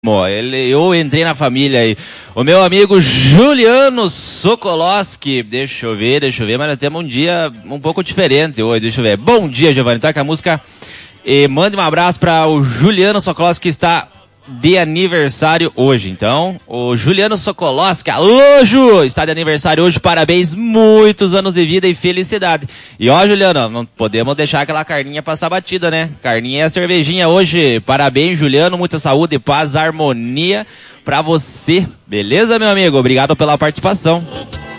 Eu entrei na família aí. O meu amigo Juliano Sokolowski. Deixa eu ver, mas nós temos um dia um pouco diferente hoje, deixa eu ver. Bom dia, Giovanni, toca a música e mande um abraço para o Juliano Sokolowski que está de aniversário hoje. Então, o Juliano Sokolowski, alô Ju, está de aniversário hoje, parabéns, muitos anos de vida e felicidade. E ó, Juliano, não podemos deixar aquela carninha passar batida, né? Carninha é a cervejinha hoje, parabéns, Juliano, muita saúde, paz, harmonia pra você, beleza, meu amigo? Obrigado pela participação.